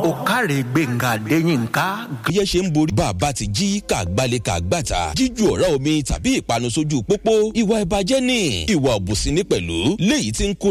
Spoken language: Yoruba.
Òkàrè Gbénga Adéyínká. Yẹ́ ṣe ń borí bàbá ti jí kàgbálẹ̀ kàgbàtà jíju ọ̀rá omi tàbí ìpanu sójú pópó ìwà ìbàjẹ́ ni ìwà òbùsí ní pẹ̀lú léyìí tí ń kó